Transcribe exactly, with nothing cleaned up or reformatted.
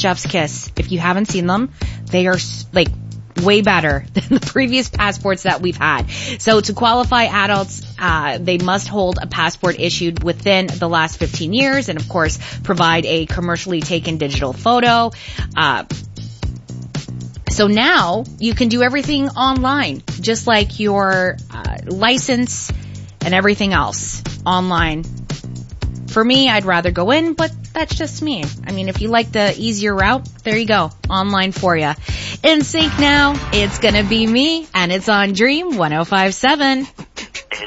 Chef's Kiss. If you haven't seen them, they are like way better than the previous passports that we've had. So to qualify adults, uh, they must hold a passport issued within the last fifteen years and, of course, provide a commercially taken digital photo. Uh, so now you can do everything online, just like your uh, license and everything else online. For me, I'd rather go in, but that's just me. I mean, if you like the easier route, there you go. Online for you. In sync now, it's gonna be me, and it's on Dream one oh five point seven.